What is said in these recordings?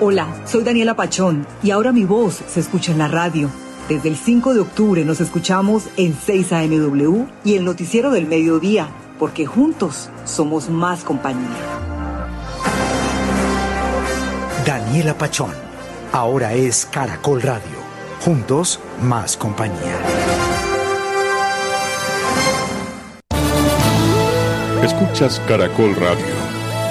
Hola, soy Daniela Pachón y ahora mi voz se escucha en la radio. Desde el 5 de octubre nos escuchamos en 6 AMW y el noticiero del mediodía, porque juntos somos más compañía. Daniela Pachón, ahora es Caracol Radio. Juntos, más compañía. Escuchas Caracol Radio.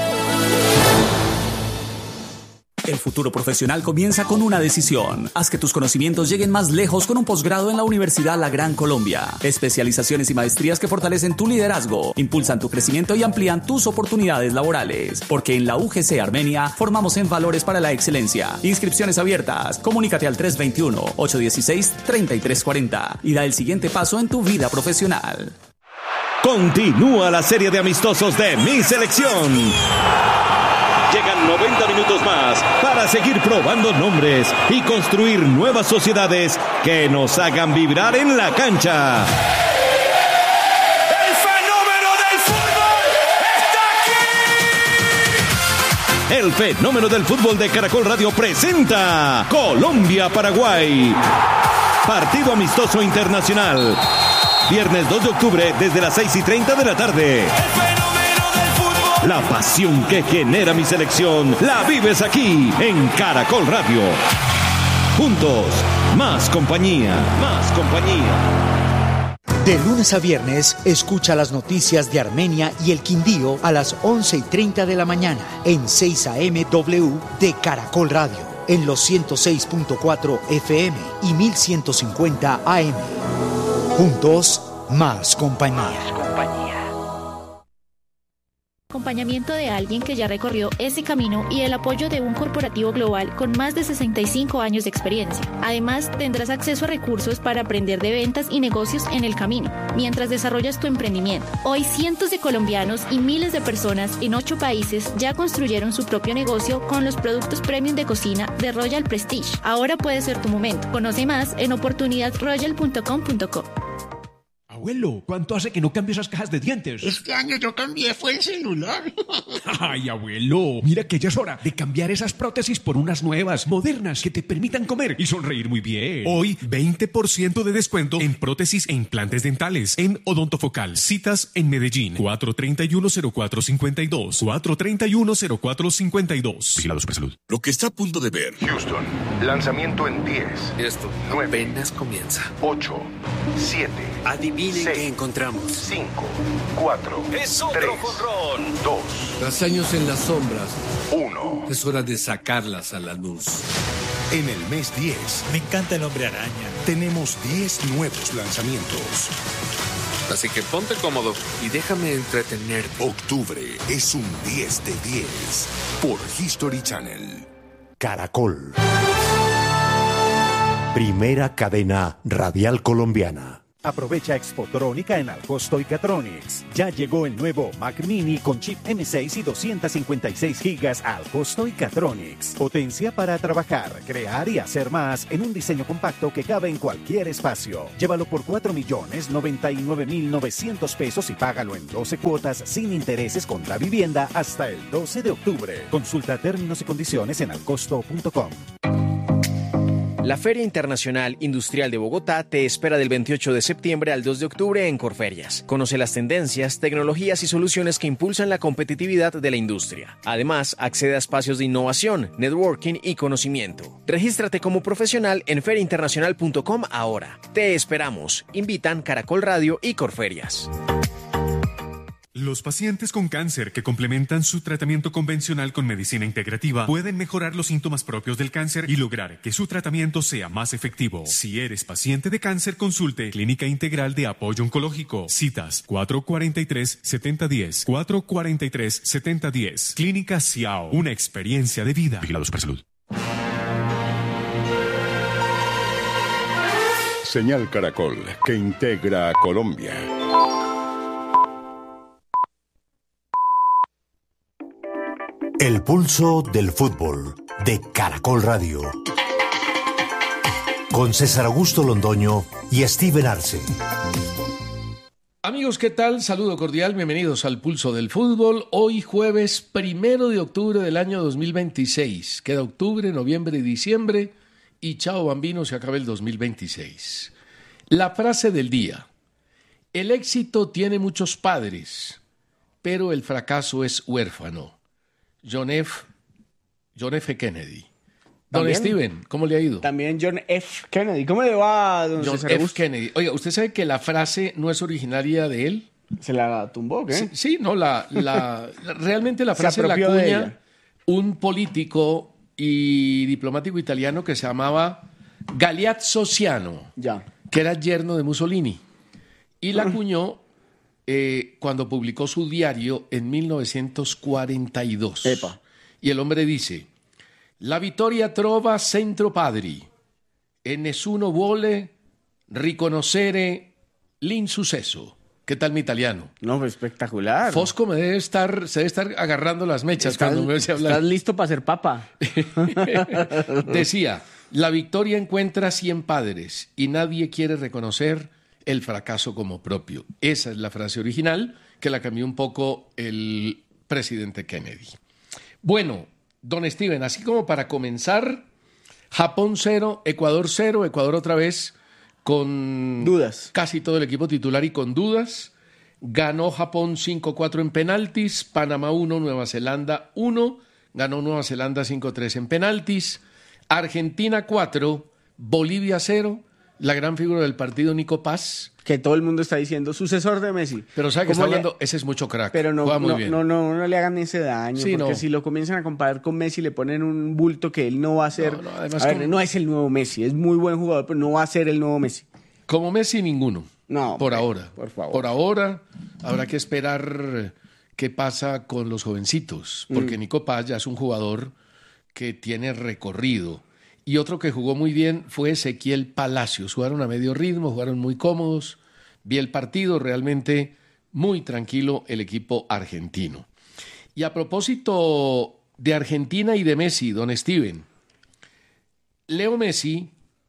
El futuro profesional comienza con una decisión. Haz que tus conocimientos lleguen más lejos con un posgrado en la Universidad La Gran Colombia. Especializaciones y maestrías que fortalecen tu liderazgo, impulsan tu crecimiento y amplían tus oportunidades laborales. Porque en la UGC Armenia formamos en valores para la excelencia. Inscripciones abiertas. Comunícate al 321-816-3340 y da el siguiente paso en tu vida profesional. Continúa la serie de amistosos de Mi Selección. Llegan 90 minutos más para seguir probando nombres y construir nuevas sociedades que nos hagan vibrar en la cancha. ¡El fenómeno del fútbol está aquí! El fenómeno del fútbol de Caracol Radio presenta Colombia-Paraguay. Partido amistoso internacional. Viernes 2 de octubre desde las 6:30 de la tarde. La pasión que genera Mi Selección la vives aquí en Caracol Radio. Juntos, más compañía, más compañía. De lunes a viernes, escucha las noticias de Armenia y el Quindío a las 11:30 de la mañana en 6 AMW de Caracol Radio, en los 106.4 FM y 1150 AM. Juntos, más compañía. Acompañamiento de alguien que ya recorrió ese camino y el apoyo de un corporativo global con más de 65 años de experiencia. Además, tendrás acceso a recursos para aprender de ventas y negocios en el camino, mientras desarrollas tu emprendimiento. Hoy, cientos de colombianos y miles de personas en 8 países ya construyeron su propio negocio con los productos premium de cocina de Royal Prestige. Ahora puede ser tu momento. Conoce más en oportunidadroyal.com.co. Abuelo, ¿cuánto hace que no cambio esas cajas de dientes? Este año yo cambié, fue el celular. Ay, abuelo, mira que ya es hora de cambiar esas prótesis por unas nuevas, modernas, que te permitan comer y sonreír muy bien. Hoy, 20% de descuento en prótesis e implantes dentales en Odontofocal. Citas en Medellín, 431-0452, 431-0452. Vigilado Supersalud. Lo que está a punto de ver. Houston, lanzamiento en 10. Esto 9, apenas comienza. 8, 7. Adivinen 6, qué encontramos. 5, 4, ¡Es otro 3, jonrón! 2. Tras años en las sombras, 1. es hora de sacarlas a la luz. En el mes 10. Me encanta el Hombre Araña. Tenemos 10 nuevos lanzamientos. Así que ponte cómodo y déjame entretenerte. Octubre es un 10 de 10 por History Channel. Caracol. Primera cadena radial colombiana. Aprovecha Expotrónica en Alcosto y Catronics. Ya llegó el nuevo Mac Mini con chip M6 y 256 gigas al costo y Catronics. Potencia para trabajar, crear y hacer más en un diseño compacto que cabe en cualquier espacio. Llévalo por 4.099.900 pesos y págalo en 12 cuotas sin intereses contra vivienda hasta el 12 de octubre. Consulta términos y condiciones en alcosto.com. La Feria Internacional Industrial de Bogotá te espera del 28 de septiembre al 2 de octubre en Corferias. Conoce las tendencias, tecnologías y soluciones que impulsan la competitividad de la industria. Además, accede a espacios de innovación, networking y conocimiento. Regístrate como profesional en feriainternacional.com ahora. Te esperamos. Invitan Caracol Radio y Corferias. Los pacientes con cáncer que complementan su tratamiento convencional con medicina integrativa pueden mejorar los síntomas propios del cáncer y lograr que su tratamiento sea más efectivo. Si eres paciente de cáncer, consulte Clínica Integral de Apoyo Oncológico. Citas 443-7010, 443-7010. Clínica Ciao, una experiencia de vida. Vigilado Supersalud. Señal Caracol, que integra a Colombia. El pulso del fútbol de Caracol Radio. Con César Augusto Londoño y Steven Arce. Amigos Amigos, ¿qué tal? Saludo cordial, bienvenidos al Pulso del Fútbol. Hoy jueves 1 de octubre del año 2026. Queda octubre, noviembre y diciembre y chao bambino, se acaba el 2026. La frase del día: el éxito tiene muchos padres, pero el fracaso es huérfano. John F. Kennedy. Don Steven, ¿cómo le ha ido? También John F. Kennedy. ¿Cómo le va, don John César F. Augusto? Kennedy. Oiga, ¿usted sabe que la frase no es originaria de él? ¿Se la tumbó, qué? Sí, no, realmente la frase la acuña un político y diplomático italiano que se llamaba Galeazzo Ciano, que era yerno de Mussolini. Y la acuñó cuando publicó su diario en 1942. Epa. Y el hombre dice: la vittoria trova centro padri e nessuno vuole riconoscere l'insuccesso. ¿Qué tal mi italiano? No, pues espectacular. Fosco se debe estar agarrando las mechas cuando me oye hablar. ¿Estás listo para ser papa? Decía: la victoria encuentra 100 padres y nadie quiere reconocer el fracaso como propio. Esa es la frase original, que la cambió un poco el presidente Kennedy. Bueno, don Steven, así como para comenzar, Japón 0, Ecuador 0, Ecuador otra vez con dudas. Casi todo el equipo titular y con dudas. Ganó Japón 5-4 en penaltis, Panamá 1, Nueva Zelanda 1, ganó Nueva Zelanda 5-3 en penaltis, Argentina 4, Bolivia 0, la gran figura del partido Nico Paz. Que todo el mundo está diciendo, sucesor de Messi. Pero sabe que está hablando, ese es mucho crack. Pero no le hagan ese daño, sí, porque si lo comienzan a comparar con Messi, le ponen un bulto que él no va a ser. Además, no es el nuevo Messi, es muy buen jugador, pero no va a ser el nuevo Messi. Como Messi, ninguno. No, por ahora. Por favor. Por ahora habrá que esperar qué pasa con los jovencitos, porque Nico Paz ya es un jugador que tiene recorrido. Y otro que jugó muy bien fue Ezequiel Palacios. Jugaron a medio ritmo, jugaron muy cómodos. Vi el partido, realmente muy tranquilo el equipo argentino. Y a propósito de Argentina y de Messi, don Steven, Leo Messi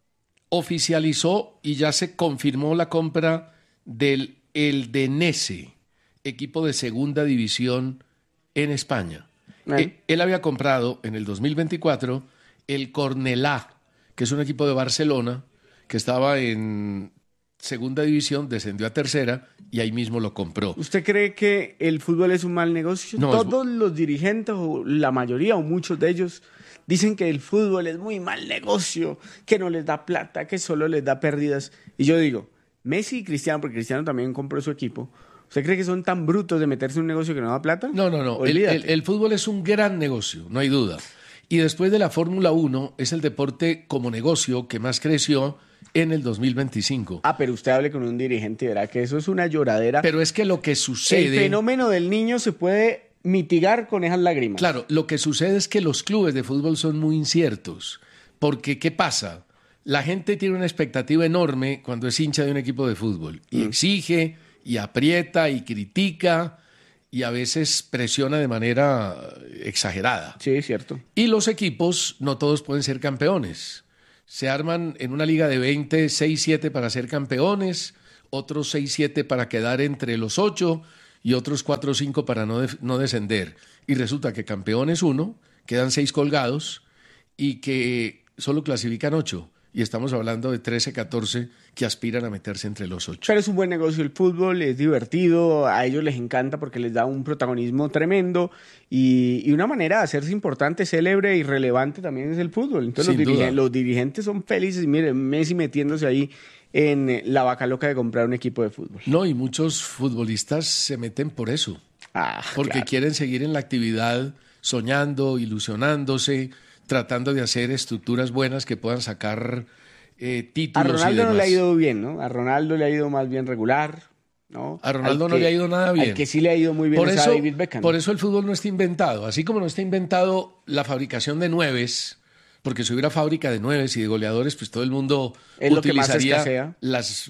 oficializó y ya se confirmó la compra del Eldense, equipo de segunda división en España. Él había comprado en el 2024 el Cornellà, que es un equipo de Barcelona que estaba en segunda división, descendió a tercera y ahí mismo lo compró. ¿Usted cree que el fútbol es un mal negocio? No, todos los dirigentes, o la mayoría o muchos de ellos, dicen que el fútbol es muy mal negocio, que no les da plata, que solo les da pérdidas. Y yo digo, Messi y Cristiano, porque Cristiano también compró su equipo, ¿usted cree que son tan brutos de meterse en un negocio que no da plata? No. El fútbol es un gran negocio, no hay duda. Y después de la Fórmula 1, es el deporte como negocio que más creció en el 2025. Pero usted hable con un dirigente y verá que eso es una lloradera. Pero es que lo que sucede... El fenómeno del niño se puede mitigar con esas lágrimas. Claro, lo que sucede es que los clubes de fútbol son muy inciertos. Porque, ¿qué pasa? La gente tiene una expectativa enorme cuando es hincha de un equipo de fútbol. Y exige, y aprieta, y critica, y a veces presiona de manera exagerada. Sí, es cierto. Y los equipos, no todos pueden ser campeones. Se arman en una liga de 20, 6-7 para ser campeones, otros 6-7 para quedar entre los 8 y otros 4-5 para no descender. Y resulta que campeones 1, quedan 6 colgados y que solo clasifican 8. Y estamos hablando de 13, 14 que aspiran a meterse entre los 8. Pero es un buen negocio el fútbol, es divertido, a ellos les encanta porque les da un protagonismo tremendo y una manera de hacerse importante, célebre y relevante también es el fútbol. Entonces los dirigentes son felices. Miren, Messi metiéndose ahí en la vaca loca de comprar un equipo de fútbol. No, y muchos futbolistas se meten por eso. Porque quieren seguir en la actividad soñando, ilusionándose, tratando de hacer estructuras buenas que puedan sacar títulos. A Ronaldo y demás. no le ha ido bien, ¿no? A Ronaldo le ha ido más bien regular, ¿no? A Ronaldo no le ha ido nada bien. Al que sí le ha ido muy bien es a David Beckham. Por eso el fútbol no está inventado. Así como no está inventado la fabricación de nueves, porque si hubiera fábrica de nueves y de goleadores, pues todo el mundo utilizaría las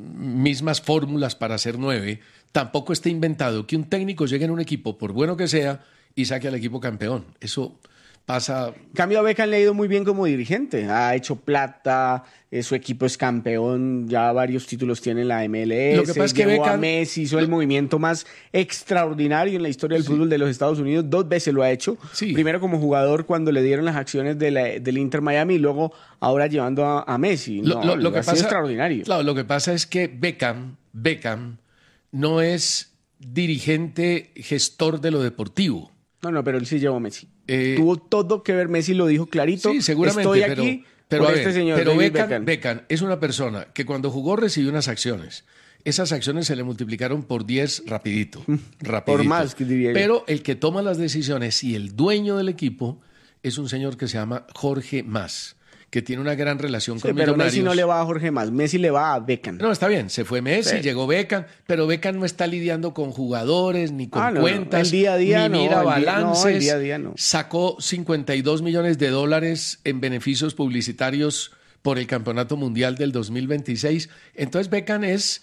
mismas fórmulas para hacer 9. Tampoco está inventado que un técnico llegue en un equipo, por bueno que sea, y saque al equipo campeón. Eso pasa. En cambio, a Beckham le ha ido muy bien como dirigente. Ha hecho plata, su equipo es campeón, ya varios títulos tiene la MLS. Lo que pasa es que llevó Beckham, a Messi, hizo el movimiento más extraordinario en la historia del fútbol de los Estados Unidos. 2 veces lo ha hecho. Sí. Primero como jugador cuando le dieron las acciones del Inter Miami y luego ahora llevando a Messi. Lo que pasa, extraordinario. Claro, lo que pasa es que Beckham no es dirigente, gestor de lo deportivo. No, pero él sí llevó a Messi. Tuvo todo que ver, Messi lo dijo clarito. Sí, seguramente, estoy aquí pero por a este ver, señor. pero Beckham. Beckham es una persona que cuando jugó recibió unas acciones. Esas acciones se le multiplicaron por 10 rapidito. Por más, que diría yo. Pero el que toma las decisiones y el dueño del equipo es un señor que se llama Jorge Mas, que tiene una gran relación con pero Millonarios. Messi no le va a Jorge Mas, Messi le va a Beckham. No, está bien, se fue Messi, llegó Beckham, pero Beckham no está lidiando con jugadores, ni con cuentas, el día a día ni mira balances. El día a día no. Sacó $52 millones en beneficios publicitarios por el Campeonato Mundial del 2026. Entonces Beckham es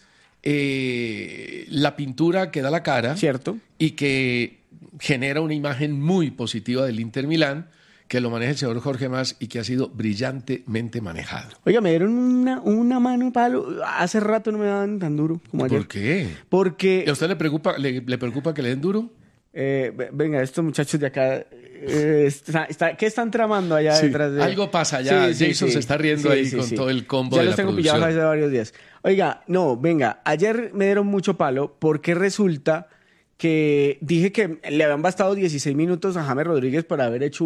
la pintura que da la cara. Cierto. Y que genera una imagen muy positiva del Inter Milán, que lo maneja el señor Jorge Mas y que ha sido brillantemente manejado. Oiga, me dieron una mano de palo. Hace rato no me daban tan duro como ayer. ¿Por qué? Porque... ¿A usted le preocupa que le den duro? Venga, estos muchachos de acá, ¿qué están tramando allá detrás de...? Algo pasa allá, Jason se está riendo con todo el combo de la producción. Ya los tengo pillados hace varios días. Oiga, ayer me dieron mucho palo porque resulta que dije que le habían bastado 16 minutos a James Rodríguez para haber hecho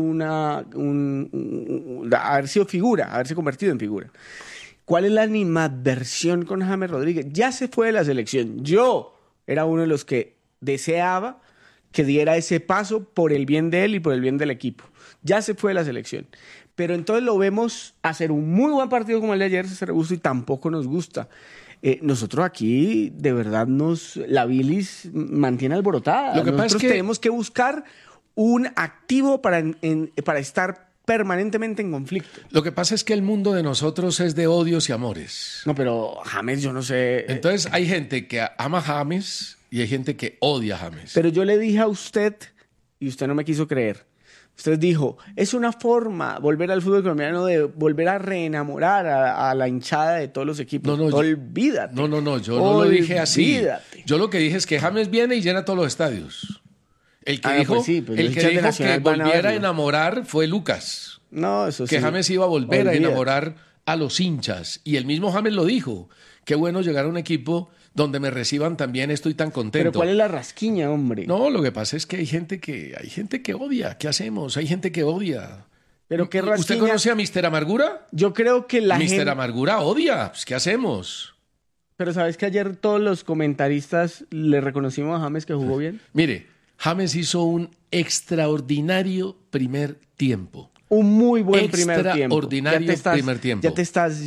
haber sido figura, haberse convertido en figura. ¿Cuál es la animadversión con James Rodríguez? Ya se fue de la selección. Yo era uno de los que deseaba que diera ese paso por el bien de él y por el bien del equipo. Ya se fue de la selección. Pero entonces lo vemos hacer un muy buen partido como el de ayer, César Augusto, y tampoco nos gusta. Nosotros aquí, de verdad, la bilis mantiene alborotada. Lo que pasa es que tenemos que buscar un activo para estar permanentemente en conflicto. Lo que pasa es que el mundo de nosotros es de odios y amores. No, pero James, yo no sé. Entonces hay gente que ama a James y hay gente que odia a James. Pero yo le dije a usted, y usted no me quiso creer. Usted dijo, es una forma, volver al fútbol colombiano, de volver a reenamorar a la hinchada de todos los equipos. Olvídate. No, yo no lo dije así. Yo lo que dije es que James viene y llena todos los estadios. El que dijo, que volviera a enamorar fue Lucas. No, eso sí. Que James iba a volver a enamorar a los hinchas. Y el mismo James lo dijo. Qué bueno llegar a un equipo donde me reciban también, estoy tan contento. Pero ¿cuál es la rasquiña, hombre? No, lo que pasa es que hay gente que odia. ¿Qué hacemos? Hay gente que odia. Pero qué rasquiña. ¿Usted conoce a Mr. Amargura? Yo creo que Mr. Amargura odia. Pues, ¿qué hacemos? Pero ¿sabes que ayer todos los comentaristas le reconocimos a James que jugó bien? Mire, James hizo un extraordinario primer tiempo. Un muy buen primer tiempo. Extraordinario primer tiempo. Ya te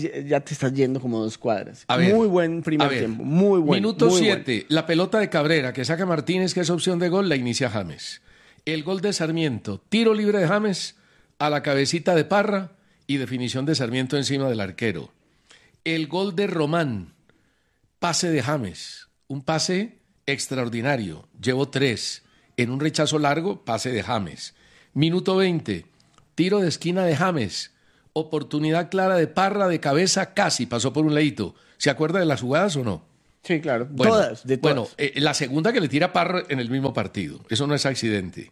estás yendo como 2 cuadras. Ver, muy buen primer tiempo. Muy buen. Minuto 7. La pelota de Cabrera que saca Martínez, que es opción de gol, la inicia James. El gol de Sarmiento. Tiro libre de James a la cabecita de Parra y definición de Sarmiento encima del arquero. El gol de Román. Pase de James. Un pase extraordinario. Llevó 3. En un rechazo largo, pase de James. Minuto 20. Tiro de esquina de James. Oportunidad clara de Parra de cabeza, casi pasó por un ladito. ¿Se acuerda de las jugadas o no? Sí, claro. Bueno, todas. Bueno, la segunda que le tira Parra en el mismo partido. Eso no es accidente.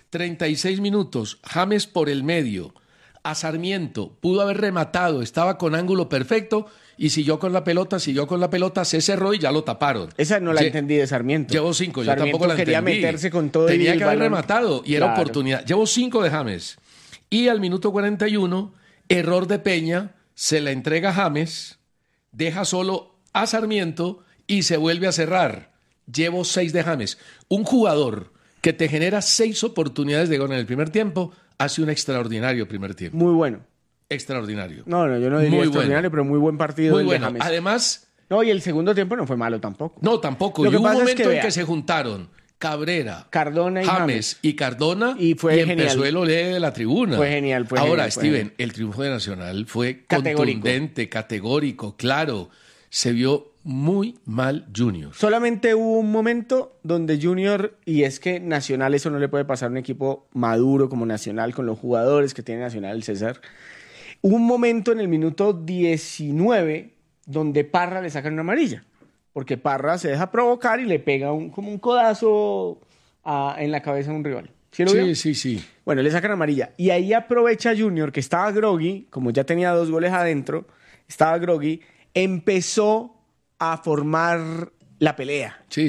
36 minutos. James por el medio. A Sarmiento. Pudo haber rematado. Estaba con ángulo perfecto y siguió con la pelota. Se cerró y ya lo taparon. Esa no la entendí de Sarmiento. Llevo 5. Yo tampoco la entendí. Quería meterse con todo. Tenía que haber rematado y era oportunidad. Llevo 5 de James. Y al minuto 41, error de Peña, se la entrega a James, deja solo a Sarmiento y se vuelve a cerrar. Llevo 6 de James. Un jugador que te genera 6 oportunidades de gol en el primer tiempo, hace un extraordinario primer tiempo. Muy bueno. Extraordinario. No, yo no diría muy extraordinario, pero muy buen partido. Muy bueno. De James. Además... No, y el segundo tiempo no fue malo tampoco. No, tampoco. Y hubo un momento en que se juntaron Cabrera, Cardona y James y Cardona y empezó el olé de la tribuna. Fue genial. Ahora, Steven, el triunfo de Nacional fue contundente, categórico, claro. Se vio muy mal Junior. Solamente hubo un momento donde Junior, y es que Nacional eso no le puede pasar a un equipo maduro como Nacional, con los jugadores que tiene Nacional, el César. Hubo un momento en el minuto 19 donde Parra le sacan una amarilla, porque Parra se deja provocar y le pega como un codazo en la cabeza a un rival. ¿Sí lo vio? Sí. Bueno, le sacan amarilla. Y ahí aprovecha Junior, que estaba groggy, como ya tenía 2 goles adentro, estaba groggy, empezó a formar la pelea. Sí,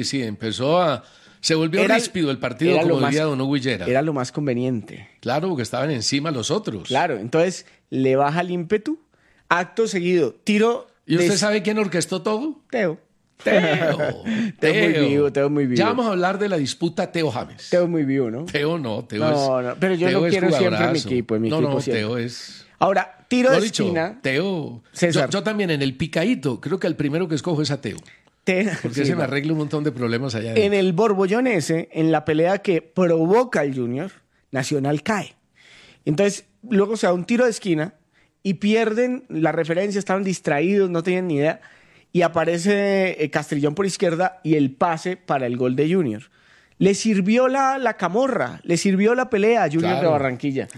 se volvió ríspido el partido, como diría Don Hugo Higuera. Era lo más conveniente. Claro, porque estaban encima los otros. Claro, entonces le baja el ímpetu, acto seguido, tiro... ¿Y usted sabe quién orquestó todo? Teo. Teo muy vivo. Ya vamos a hablar de la disputa Teo James. Teo muy vivo, ¿no? Teo no, pero yo lo quiero siempre en mi equipo. No, siempre. Teo es... Ahora, tiro de esquina. Teo. César. Yo también en el picadito, creo que el primero que escojo es a Teo. Porque se me arregla un montón de problemas allá adentro. En el Borbollón ese, en la pelea que provoca el Junior, Nacional cae. Entonces, luego se da un tiro de esquina y pierden la referencia, estaban distraídos, no tenían ni idea. Y aparece Castrillón por izquierda y el pase para el gol de Junior. Le sirvió la camorra, le sirvió la pelea a Junior de Barranquilla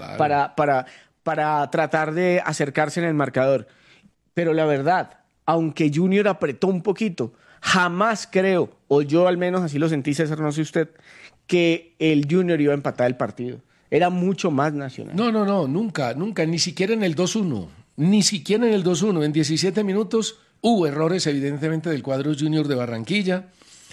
para tratar de acercarse en el marcador. Pero la verdad, aunque Junior apretó un poquito, jamás creo, o yo al menos así lo sentí, César, no sé usted, que el Junior iba a empatar el partido. Era mucho más Nacional. No, nunca, ni siquiera en el 2-1. Ni siquiera en el 2-1. En 17 minutos hubo errores, evidentemente, del cuadro Junior de Barranquilla.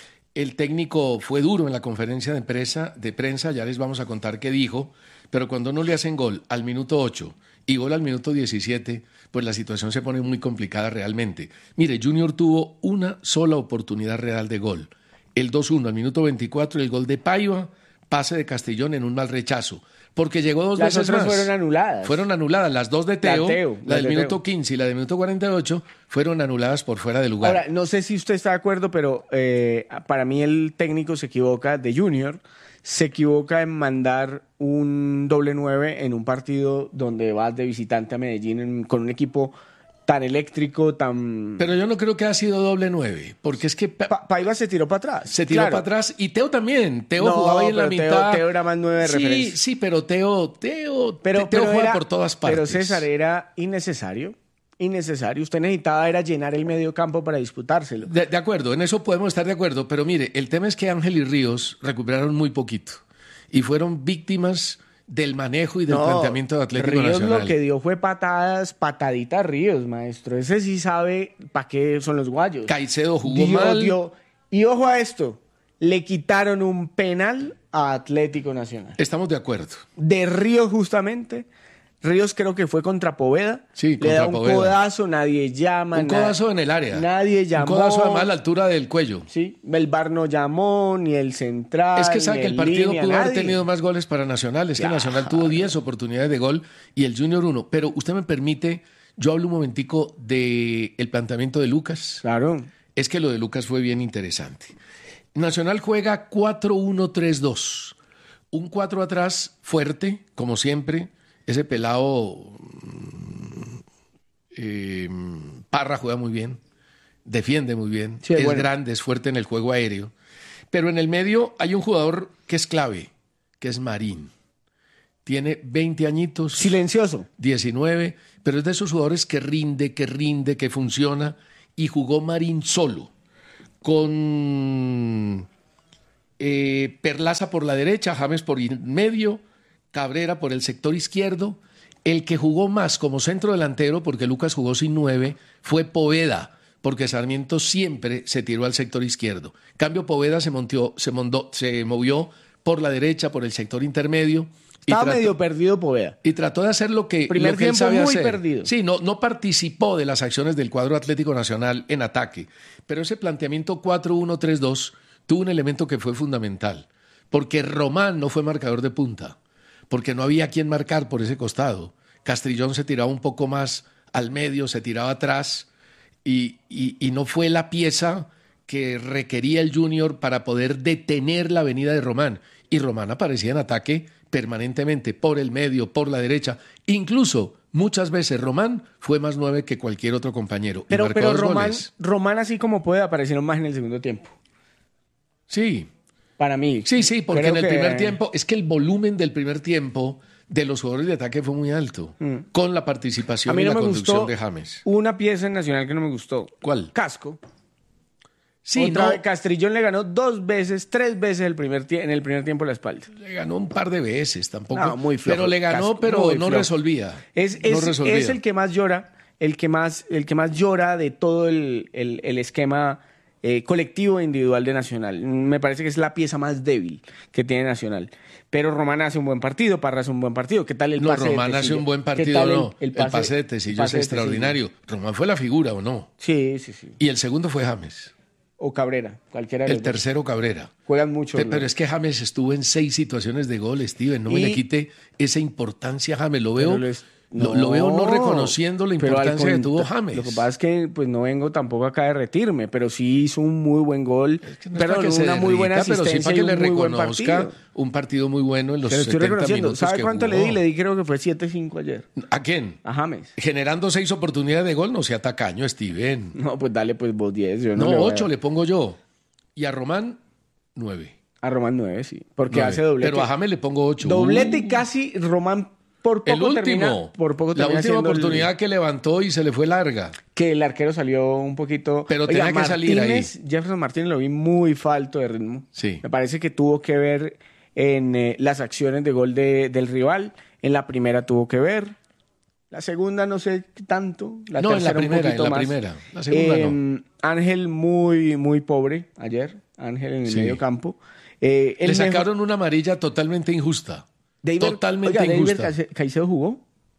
El técnico fue duro en la conferencia de prensa, ya les vamos a contar qué dijo, pero cuando no le hacen gol al minuto 8 y gol al minuto 17, pues la situación se pone muy complicada realmente. Mire, Junior tuvo una sola oportunidad real de gol. El 2-1 al minuto 24, el gol de Paiva, pase de Castrillón en un mal rechazo, porque llegó 2 veces más. Fueron anuladas. Las 2 de Teo, la del minuto 15 y la del minuto 48, fueron anuladas por fuera de lugar. Ahora, no sé si usted está de acuerdo, pero para mí el técnico se equivoca de Junior, se equivoca en mandar un doble 9 en un partido donde vas de visitante a Medellín con un equipo tan eléctrico, tan... Pero yo no creo que ha sido doble 9, porque es que... Paiva se tiró para atrás. Se tiró para atrás, y Teo también. Teo jugaba ahí en la mitad. Teo era más 9 de referencia. Sí, pero Teo juega por todas partes. Pero César, era innecesario. Usted necesitaba era llenar el medio campo para disputárselo. De acuerdo, en eso podemos estar de acuerdo, pero mire, el tema es que Ángel y Ríos recuperaron muy poquito y fueron víctimas del manejo y del planteamiento de Atlético Nacional. Ríos lo que dio fue pataditas Ríos, maestro. Ese sí sabe para qué son los guayos. Caicedo jugó mal. Y ojo a esto, le quitaron un penal a Atlético Nacional. Estamos de acuerdo. De Ríos justamente. Ríos creo que fue contra Poveda. Sí, le da un codazo, nadie llama. Un codazo en el área. Nadie llamó. Un codazo además a la altura del cuello. Sí, el VAR no llamó, ni el central. Es que sabe que el partido pudo haber tenido más goles para Nacional. Es que Nacional tuvo 10 oportunidades de gol y el Junior 1. Pero usted me permite, yo hablo un momentico del planteamiento de Lucas. Claro. Es que lo de Lucas fue bien interesante. Nacional juega 4-1-3-2. Un 4 atrás fuerte, como siempre. Ese pelado Parra juega muy bien, defiende muy bien, sí, es grande, es fuerte en el juego aéreo. Pero en el medio hay un jugador que es clave, que es Marín. Tiene 20 añitos. Silencioso. 19, pero es de esos jugadores que rinde, que funciona. Y jugó Marín solo, con Perlaza por la derecha, James por el medio, Cabrera por el sector izquierdo. El que jugó más como centro delantero, porque Lucas jugó sin 9, fue Poveda, porque Sarmiento siempre se tiró al sector izquierdo. En cambio, Poveda se movió por la derecha, por el sector intermedio. Estaba medio perdido Poveda. Y trató de hacer lo que él sabe hacer. Perdido. Sí, no participó de las acciones del cuadro Atlético Nacional en ataque. Pero ese planteamiento 4-1-3-2 tuvo un elemento que fue fundamental. Porque Román no fue marcador de punta. Porque no había quien marcar por ese costado. Castrillón se tiraba un poco más al medio, se tiraba atrás y no fue la pieza que requería el Junior para poder detener la venida de Román. Y Román aparecía en ataque, permanentemente por el medio, por la derecha. Incluso muchas veces Román fue más 9 que cualquier otro compañero. Pero Román así como puede aparecer más en el segundo tiempo. Sí. Para mí. Sí, porque en el primer tiempo, es que el volumen del primer tiempo de los jugadores de ataque fue muy alto, con la participación y la conducción de James. Una pieza en Nacional que no me gustó. ¿Cuál? Casco. Sí, Otra vez, Castrillón le ganó 2 veces, 3 veces en el primer tiempo la espalda. Le ganó un par de veces, tampoco. No, muy flojo. Pero le ganó, Casco, pero no resolvía. Es el que más llora, el que más llora de todo el esquema colectivo e individual de Nacional. Me parece que es la pieza más débil que tiene Nacional. Pero Román hace un buen partido, Parra hace un buen partido. ¿Qué tal el pase de Tecillo? Román hace un buen partido, el pase de Tecillo es extraordinario. Román fue la figura, ¿o no? Sí. Y el segundo fue James. O Cabrera, cualquiera de los El tercero, Cabrera. Juegan mucho. Pero es que James estuvo en 6 situaciones de gol, Steven. No me le quite esa importancia a James. Lo veo no reconociendo la importancia que tuvo James. Lo que pasa es que pues no vengo tampoco acá a derretirme, pero sí hizo un muy buen gol. Es que no pero es una muy buena asistencia, pero sí para que le reconozca un partido muy bueno en los 70 minutos. ¿Sabe cuánto jugó? Le di creo que fue 7-5 ayer. ¿A quién? A James. Generando 6 oportunidades de gol, no sea tacaño, Steven. No, pues dale pues vos 10. No, 8 le pongo yo. Y a Román, 9. A Román 9, sí. Porque 9. Hace doblete. Pero a James le pongo 8. Doblete y casi Román por poco termina. La última oportunidad que levantó y se le fue larga. Que el arquero salió un poquito... Pero tenía que salir ahí. Jefferson Martínez lo vi muy falto de ritmo. Sí. Me parece que tuvo que ver en las acciones de gol del rival. En la primera tuvo que ver. La segunda no sé tanto. La tercera un poquito más. La segunda no. Ángel muy pobre ayer. Ángel en el medio campo. Le sacaron una amarilla totalmente injusta. Totalmente injusta. ¿David Caicedo jugó?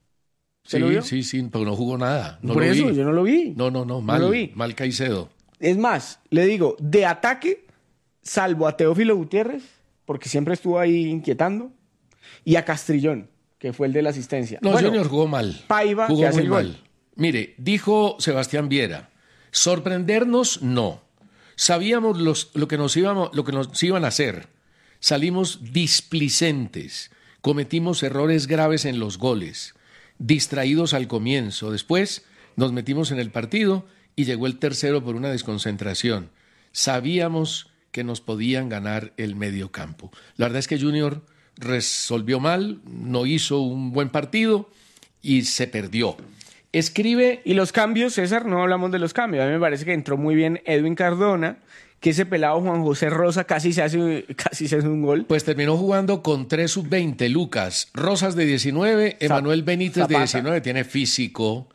Sí, lo vio? Sí, pero no jugó nada. No Por lo eso vi. yo no lo vi. No, mal. No lo vi. Mal Caicedo. Es más, le digo, de ataque, salvo a Teófilo Gutiérrez, porque siempre estuvo ahí inquietando, y a Castrillón, que fue el de la asistencia. No, Junior jugó mal. Paiva, jugó que hace muy el gol. mal. Mire, dijo Sebastián Viera, sorprendernos no. Sabíamos lo que nos iban a hacer. Salimos displicentes. Cometimos errores graves en los goles, distraídos al comienzo. Después nos metimos en el partido y llegó el tercero por una desconcentración. Sabíamos que nos podían ganar el medio campo. La verdad es que Junior resolvió mal, no hizo un buen partido y se perdió. Escribe... Y los cambios, César, no hablamos de los cambios. A mí me parece que entró muy bien Edwin Cardona, que ese pelado Juan José Rosa casi se hace un gol. Pues terminó jugando con 3 sub-20, Lucas Rosas de 19, Emanuel Benítez Zapata. de 19, tiene físico,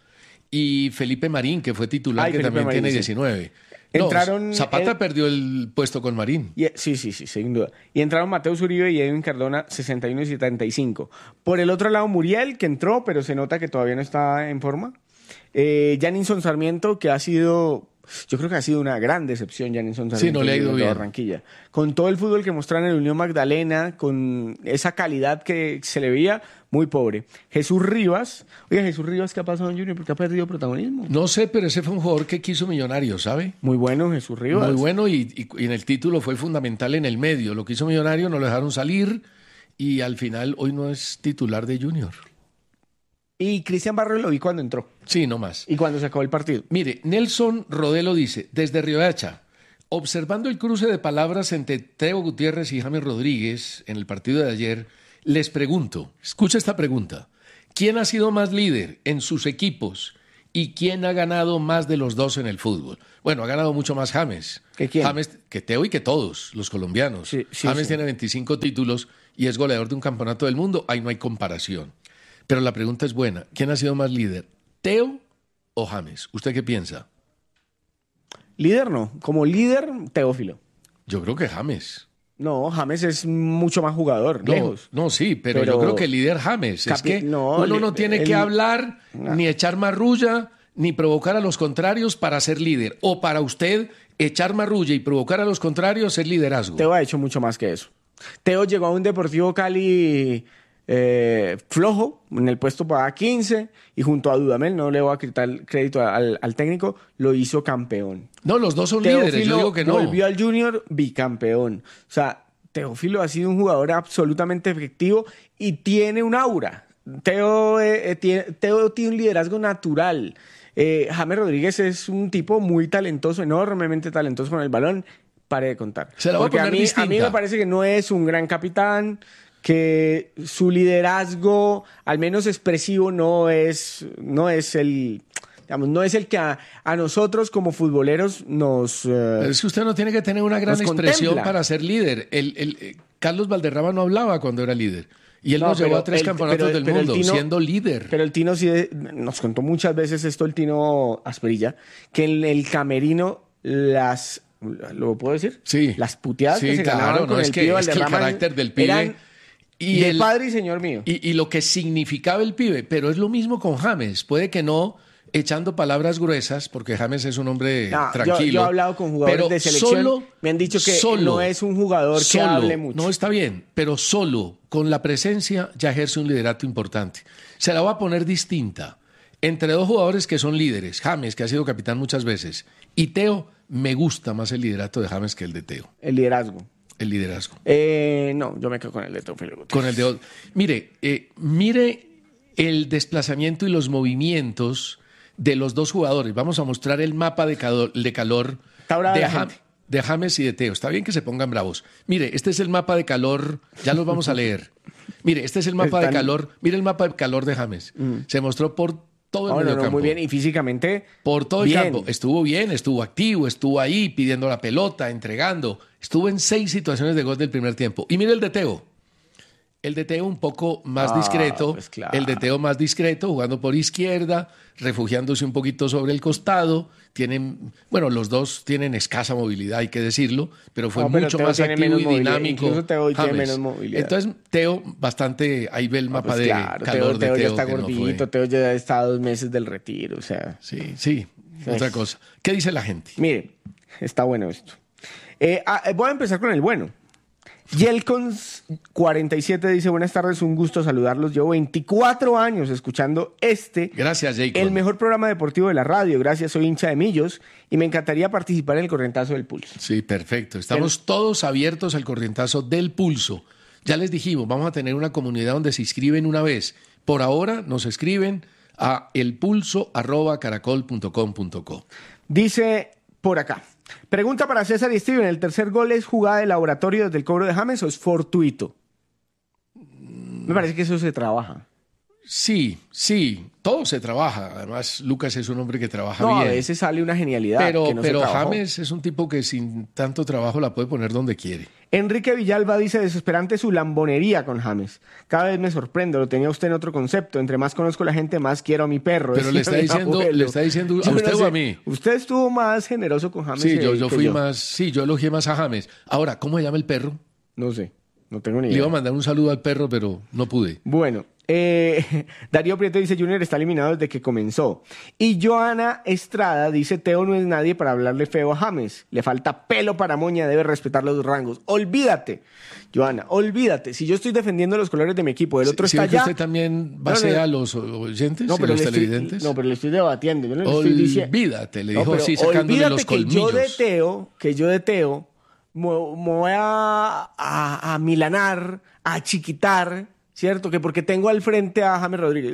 y Felipe Marín, que fue titular, que Felipe también Marín, tiene sí. 19. Entraron Zapata perdió el puesto con Marín. Sí, sin duda. Y entraron Mateus Uribe y Edwin Cardona, 61 y 75. Por el otro lado, Muriel, que entró, pero se nota que todavía no está en forma. Janilson Sarmiento, que ha sido... Yo creo que ha sido una gran decepción Janilson Sarmiento. Sí, no le ha ido bien. Barranquilla. Con todo el fútbol que mostraron en el Unión Magdalena, con esa calidad que se le veía, muy pobre. Jesús Rivas. Oiga, Jesús Rivas, ¿qué ha pasado en Junior? ¿Por qué ha perdido protagonismo? No sé, pero ese fue un jugador que quiso Millonarios, ¿sabe? Muy bueno Jesús Rivas. Muy bueno y en el título fue fundamental en el medio. Lo que hizo Millonarios, no lo dejaron salir y al final hoy no es titular de Junior. Y Cristian Barrios lo vi cuando entró. Sí, no más. Y cuando se acabó el partido. Mire, Nelson Rodelo dice, desde Riohacha, observando el cruce de palabras entre Teo Gutiérrez y James Rodríguez en el partido de ayer, les pregunto, escucha esta pregunta, ¿quién ha sido más líder en sus equipos y quién ha ganado más de los dos en el fútbol? Bueno, ha ganado mucho más James. ¿Que quién? James, que Teo y que todos los colombianos. Sí, James tiene 25 títulos y es goleador de un campeonato del mundo, ahí no hay comparación. Pero la pregunta es buena. ¿Quién ha sido más líder? ¿Teo o James? ¿Usted qué piensa? Líder no. Como líder, Teófilo. Yo creo que James. No, James es mucho más jugador, lejos. No, sí, pero yo creo que el líder James. Es que uno no tiene que hablar, ni echar marrulla, ni provocar a los contrarios para ser líder. O para usted, echar marrulla y provocar a los contrarios es liderazgo. Teo ha hecho mucho más que eso. Teo llegó a un Deportivo Cali... flojo, en el puesto para 15 y junto a Dudamel, no le voy a quitar crédito al técnico, lo hizo campeón. No, los dos son líderes, yo digo que no. Volvió al Junior bicampeón. O sea, Teófilo ha sido un jugador absolutamente efectivo y tiene un aura. Teo tiene un liderazgo natural. James Rodríguez es un tipo muy talentoso, enormemente talentoso con el balón. Pare de contar. Porque a mí me parece que no es un gran capitán, que su liderazgo, al menos expresivo, no es el que a nosotros como futboleros nos... es que usted no tiene que tener una gran expresión para ser líder. Carlos Valderrama no hablaba cuando era líder. Y él nos llevó a 3 campeonatos del mundo, siendo líder. Pero el Tino sí nos contó muchas veces esto, el Tino Asprilla, que en el camerino ¿lo puedo decir? Sí. Las puteadas que se ganaban con el pibe Valderrama. Es que el carácter del pibe... Eran de padre y señor mío. Y lo que significaba el pibe, pero es lo mismo con James. Puede que no echando palabras gruesas, porque James es un hombre tranquilo. Yo he hablado con jugadores de selección, me han dicho que no es un jugador que hable mucho. No, está bien, pero solo con la presencia ya ejerce un liderato importante. Se la voy a poner distinta. Entre 2 jugadores que son líderes, James, que ha sido capitán muchas veces, y Teo, me gusta más el liderato de James que el de Teo. El liderazgo. No, yo me quedo con el de Teófilo. Con el de... Mire el desplazamiento y los movimientos de los 2 jugadores. Vamos a mostrar el mapa de calor de James y de Teo. Está bien que se pongan bravos. Mire, este es el mapa de calor. Ya los vamos a leer. Mire, este es el mapa de calor. Mire el mapa de calor de James. Se mostró por todo el mediocampo. Muy bien, y físicamente por todo el campo. Estuvo bien, estuvo activo, estuvo ahí pidiendo la pelota, entregando. Estuvo en 6 situaciones de gol del primer tiempo. Y mire el de Teo. El de Teo un poco más discreto, pues claro. El de Teo más discreto, jugando por izquierda, refugiándose un poquito sobre el costado. Los 2 tienen escasa movilidad, hay que decirlo, pero fue mucho más activo y dinámico. Incluso Teo tiene menos movilidad. Entonces, Teo bastante, ahí ve el mapa calor de Teo. Teo ya está gordito, Teo ya está a 2 meses del retiro, o sea. Sí, otra cosa. ¿Qué dice la gente? Mire, está bueno esto. Voy a empezar con el bueno. Yelcons47 dice: buenas tardes, un gusto saludarlos. Llevo 24 años escuchando Gracias, Jacob. el mejor programa deportivo de la radio. Gracias, soy hincha de Millos y me encantaría participar en el corrientazo del pulso. Sí, perfecto. Estamos todos abiertos al corrientazo del pulso. Ya les dijimos, vamos a tener una comunidad donde se inscriben una vez. Por ahora nos escriben a elpulso@caracol.com.co. Dice por acá: pregunta para César y Steven: ¿el tercer gol es jugada de laboratorio desde el cobro de James o es fortuito? Me parece que eso se trabaja. Sí, todo se trabaja. Además, Lucas es un hombre que trabaja bien. A veces sale una genialidad. Pero James es un tipo que sin tanto trabajo la puede poner donde quiere. Enrique Villalba dice: desesperante su lambonería con James. Cada vez me sorprendo, lo tenía usted en otro concepto. Entre más conozco a la gente, más quiero a mi perro. Pero le está diciendo a usted o a mí. Usted estuvo más generoso con James. Sí, yo elogié más a James. Ahora, ¿cómo se llama el perro? No sé, no tengo ni idea. Le iba a mandar un saludo al perro, pero no pude. Bueno, Darío Prieto dice: Junior está eliminado desde que comenzó. Y Joana Estrada dice: Teo no es nadie para hablarle feo a James. Le falta pelo para moña, debe respetar los rangos. Olvídate, Joana, olvídate. Si yo estoy defendiendo los colores de mi equipo, el otro está allá. ¿Usted también basea a los oyentes, a los televidentes? No, pero le estoy debatiendo. Yo no le estoy diciendo. Olvídate, le dijo así, sacándole los colmillos. Que yo de Teo me voy a milanar, a chiquitar, ¿cierto? Que porque tengo al frente a James Rodríguez.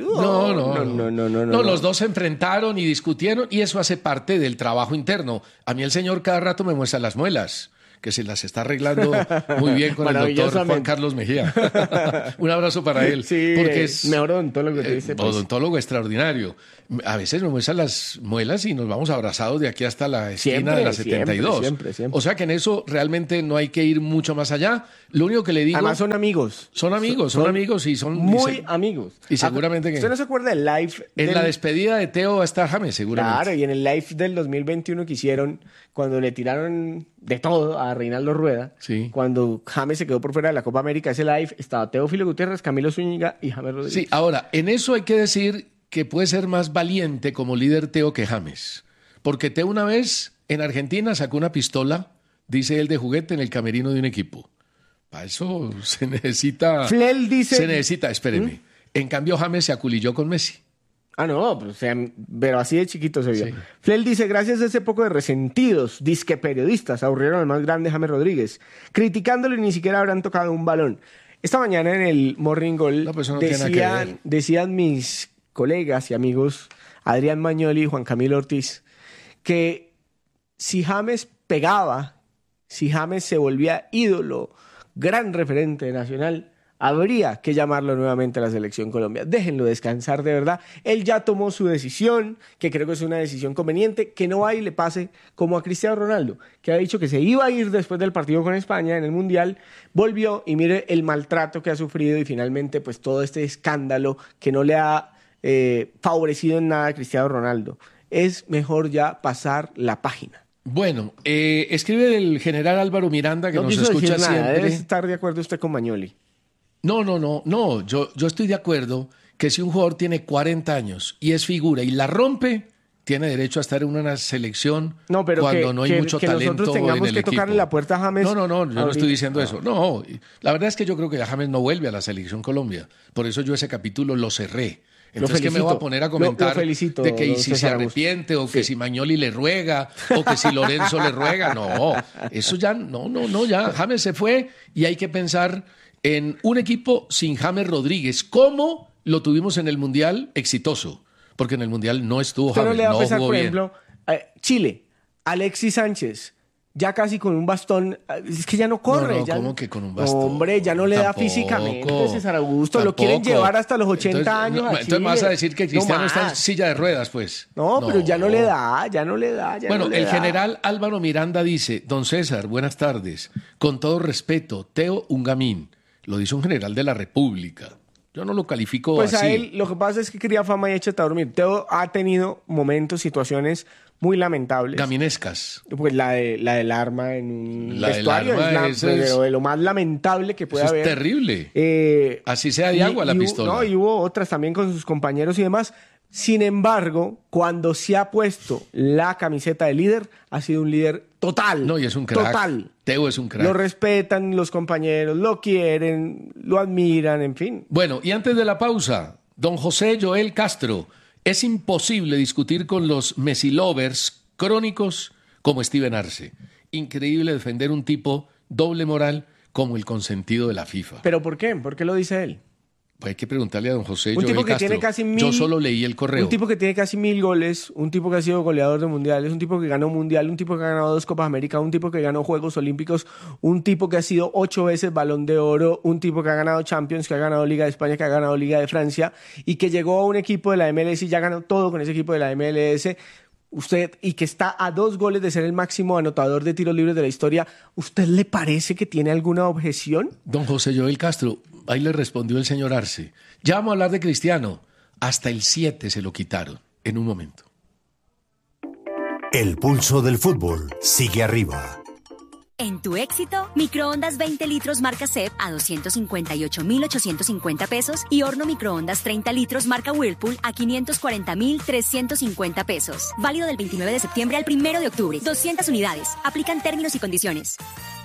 No, los dos se enfrentaron y discutieron y eso hace parte del trabajo interno. A mí el señor cada rato me muestra las muelas, que se las está arreglando muy bien con el doctor Juan Carlos Mejía. Un abrazo para él. Sí, porque es mejor odontólogo que dice. Odontólogo extraordinario. A veces me muestra las muelas y nos vamos abrazados de aquí hasta la esquina de la 72. Siempre. O sea que en eso realmente no hay que ir mucho más allá. Lo único que le digo... Además son amigos. Son amigos y son... Muy amigos. Y seguramente que... ¿Usted no se acuerda del live? En la despedida de Teo va a estar James, seguramente. Claro, y en el live del 2021 que hicieron, cuando le tiraron de todo a Reinaldo Rueda, sí. Cuando James se quedó por fuera de la Copa América, ese live estaba Teófilo Gutiérrez, Camilo Zúñiga y James Rodríguez. Sí, ahora, en eso hay que decir que puede ser más valiente como líder Teo que James. Porque Teo una vez en Argentina sacó una pistola, dice él, de juguete en el camerino de un equipo. Para eso se necesita... Flel dice... espéreme. En cambio, James se aculilló con Messi. Ah, no, pues, pero así de chiquito se vio. Sí. Flel dice, gracias a ese poco de resentidos, disque periodistas, aburrieron al más grande James Rodríguez. Criticándolo y ni siquiera habrán tocado un balón. Esta mañana en el Morning Goal decían mis colegas y amigos Adrián Magnoli y Juan Camilo Ortiz que si James pegaba, si James se volvía ídolo, gran referente nacional, habría que llamarlo nuevamente a la Selección Colombia. Déjenlo descansar de verdad. Él ya tomó su decisión, que creo que es una decisión conveniente, que no y le pase como a Cristiano Ronaldo, que ha dicho que se iba a ir después del partido con España en el Mundial, volvió y mire el maltrato que ha sufrido y finalmente pues todo este escándalo que no le ha favorecido en nada a Cristiano Ronaldo. Es mejor ya pasar la página. Bueno, escribe el general Álvaro Miranda, que nos escucha siempre. Debe estar de acuerdo usted con Magnoli. No, yo estoy de acuerdo que si un jugador tiene 40 años y es figura y la rompe, tiene derecho a estar en una selección cuando no hay mucho talento en el equipo. Nosotros tengamos que tocarle la puerta a James. No, yo no estoy diciendo eso. No, la verdad es que yo creo que James no vuelve a la Selección Colombia. Por eso yo ese capítulo lo cerré. Entonces, ¿qué me voy a poner a comentar de que si se arrepiente o que si Magnoli le ruega o que si Lorenzo le ruega? No, eso ya, ya. James se fue y hay que pensar en un equipo sin James Rodríguez, como lo tuvimos en el Mundial exitoso, porque en el Mundial no estuvo James, no le va a pesar, jugó por bien. Ejemplo, Chile, Alexis Sánchez, ya casi con un bastón, es que ya no corre. ¿Cómo que con un bastón? Hombre, ya no le da físicamente, César Augusto, lo quieren llevar hasta los 80 años a Chile. Entonces vas a decir que Cristiano está en silla de ruedas, pues. No, pero ya no le da. Bueno, el general Álvaro Miranda dice, don César, buenas tardes, con todo respeto, Teo Ungamín, lo dice un general de la República. Yo no lo califico pues así. Pues a él lo que pasa es que cría fama y échate a dormir. Teo ha tenido momentos, situaciones muy lamentables. Gaminescas. Pues la del arma en un vestuario es de lo más lamentable que puede haber. Es terrible. Así sea de agua la pistola. Y hubo otras también con sus compañeros y demás. Sin embargo, cuando se ha puesto la camiseta de líder, ha sido un líder total. No, y es un crack. Total. Teo es un crack. Lo respetan los compañeros, lo quieren, lo admiran, en fin. Bueno, y antes de la pausa, don José Joel Castro, es imposible discutir con los Messi lovers crónicos como Steven Arce. Increíble defender un tipo doble moral como el consentido de la FIFA. ¿Pero por qué? ¿Por qué lo dice él? Pues hay que preguntarle a don José Joel Castro. Tiene casi 1000, yo solo leí el correo. Un tipo que tiene casi 1000 goles, un tipo que ha sido goleador de mundiales, un tipo que ganó mundial, un tipo que ha ganado 2 Copas América, un tipo que ganó Juegos Olímpicos, un tipo que ha sido 8 veces Balón de Oro, un tipo que ha ganado Champions, que ha ganado Liga de España, que ha ganado Liga de Francia y que llegó a un equipo de la MLS y ya ganó todo con ese equipo de la MLS. Usted, y que está a 2 goles de ser el máximo anotador de tiros libres de la historia, ¿usted le parece que tiene alguna objeción? Don José Joel Castro, ahí le respondió el señor Arce. Ya vamos a hablar de Cristiano. Hasta el 7 se lo quitaron en un momento. El pulso del fútbol sigue arriba. En tu éxito, microondas 20 litros marca CEP a 258.850 pesos y horno microondas 30 litros marca Whirlpool a 540.350 pesos. Válido del 29 de septiembre al 1 de octubre. 200 unidades. Aplican términos y condiciones.